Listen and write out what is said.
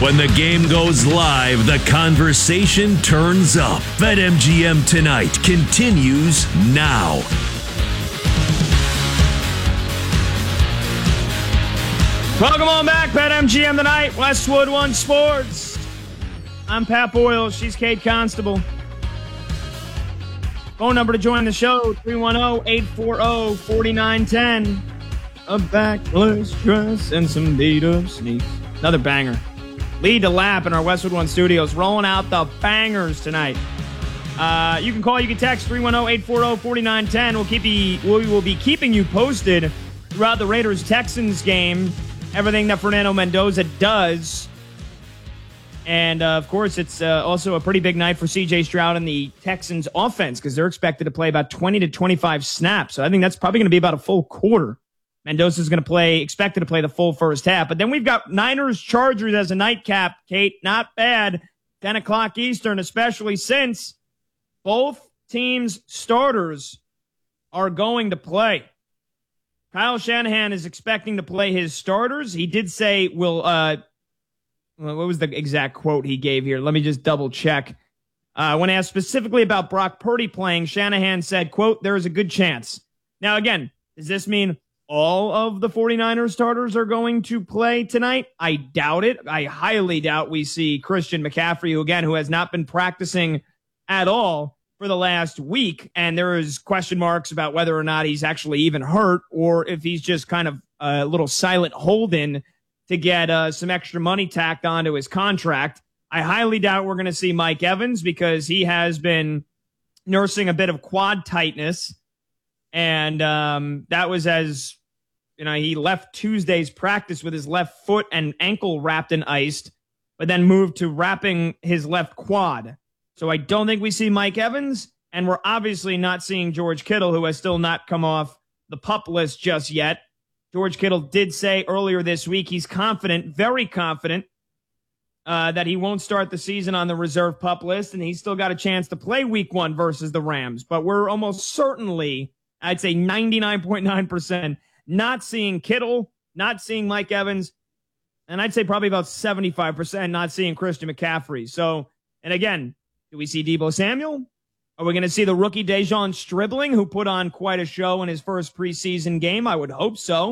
When the game goes live, the conversation turns up. BetMGM Tonight continues now. Welcome on back, BetMGM Tonight, Westwood One Sports. I'm Pat Boyle. She's Kate Constable. Phone number to join the show, 310-840-4910. A backless dress and some beat-up sneaks. Another banger. Lead to lap in our Westwood One studios, rolling out the bangers tonight. You can call, you can text 310-840-4910. We will be keeping you posted throughout the Raiders-Texans game, everything that Fernando Mendoza does. And, of course, it's also a pretty big night for C.J. Stroud and the Texans offense because they're expected to play about 20 to 25 snaps. So I think that's probably going to be about a full quarter. Mendoza's going to expected to play the full first half. But then we've got Niners-Chargers as a nightcap, Kate. Not bad. 10 o'clock Eastern, especially since both teams' starters are going to play. Kyle Shanahan is expecting to play his starters. He did say what was the exact quote he gave here? Let me just double check. When asked specifically about Brock Purdy playing, Shanahan said, quote, "There is a good chance." Now, again, does this mean all of the 49ers starters are going to play tonight? I doubt it. I highly doubt we see Christian McCaffrey, who has not been practicing at all for the last week. And there is question marks about whether or not he's actually even hurt or if he's just kind of a little silent hold-in to get some extra money tacked onto his contract. I highly doubt we're going to see Mike Evans because he has been nursing a bit of quad tightness. And that was he left Tuesday's practice with his left foot and ankle wrapped and iced, but then moved to wrapping his left quad. So I don't think we see Mike Evans, and we're obviously not seeing George Kittle, who has still not come off the PUP list just yet. George Kittle did say earlier this week he's confident, very confident, that he won't start the season on the reserve PUP list, and he's still got a chance to play week 1 versus the Rams. But we're almost certainly, I'd say 99.9%, not seeing Kittle, not seeing Mike Evans, and I'd say probably about 75% not seeing Christian McCaffrey. So, and again, do we see Deebo Samuel? Are we going to see the rookie Dejon Stribling, who put on quite a show in his first preseason game? I would hope so.